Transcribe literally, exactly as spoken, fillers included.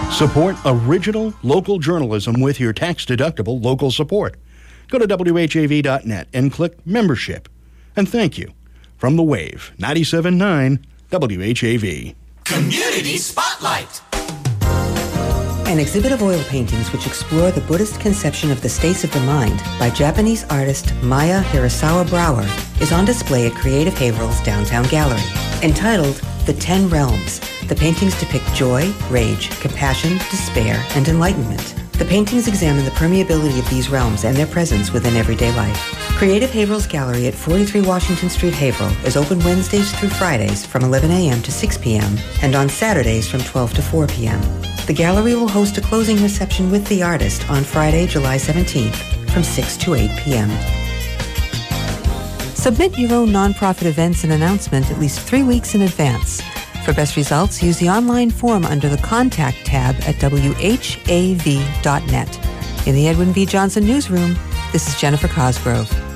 Support original local journalism with your tax-deductible local support. Go to W H A V dot net and click Membership. And thank you. From The Wave, ninety-seven point nine W H A V. Community Spotlight. An exhibit of oil paintings which explore the Buddhist conception of the states of the mind by Japanese artist Maya Hirasawa Brower is on display at Creative Haverhill's downtown gallery. Entitled The Ten Realms, the paintings depict joy, rage, compassion, despair, and enlightenment. The paintings examine the permeability of these realms and their presence within everyday life. Creative Haverhill's gallery at forty-three Washington Street, Haverhill is open Wednesdays through Fridays from eleven a.m. to six p.m. and on Saturdays from twelve to four p.m. The gallery will host a closing reception with the artist on Friday, July seventeenth from six to eight p.m. Submit your own nonprofit events and announcement at least three weeks in advance. For best results, use the online form under the Contact tab at W H A V dot net. In the Edwin V. Johnson Newsroom, this is Jennifer Cosgrove.